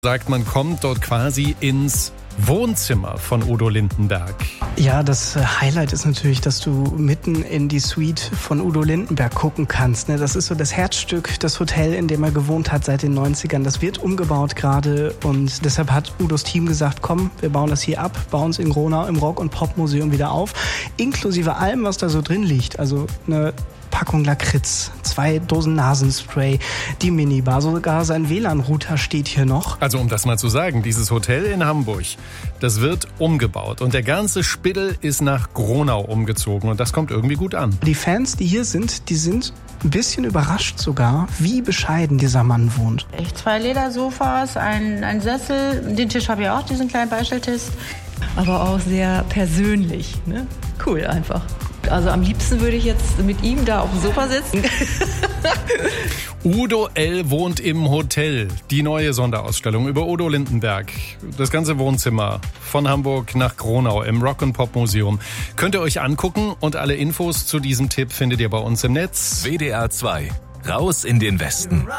Sagt, man kommt dort quasi ins Wohnzimmer von Udo Lindenberg. Ja, das Highlight ist natürlich, dass du mitten in die Suite von Udo Lindenberg gucken kannst. Das ist so das Herzstück, das Hotel, in dem er gewohnt hat seit den 90ern. Das wird umgebaut gerade und deshalb hat Udos Team gesagt, komm, wir bauen das hier ab, bauen es in Gronau im Rock- und Popmuseum wieder auf, inklusive allem, was da so drin liegt. Also eine Packung Lakritz, 2 Dosen Nasenspray, die Minibar, sogar sein WLAN-Router steht hier noch. Also um das mal zu sagen, dieses Hotel in Hamburg, das wird umgebaut und der ganze Spiddel ist nach Gronau umgezogen und das kommt irgendwie gut an. Die Fans, die hier sind, die sind ein bisschen überrascht sogar, wie bescheiden dieser Mann wohnt. Echt 2 Ledersofas, ein Sessel, den Tisch habe ich auch, diesen kleinen Beistelltisch. Aber auch sehr persönlich, ne? Cool einfach. Also am liebsten würde ich jetzt mit ihm da auf dem Sofa sitzen. Udo L. wohnt im Hotel. Die neue Sonderausstellung über Udo Lindenberg. Das ganze Wohnzimmer von Hamburg nach Gronau im Rock- und Pop-Museum. Könnt ihr euch angucken und alle Infos zu diesem Tipp findet ihr bei uns im Netz. WDR 2. Raus in den Westen.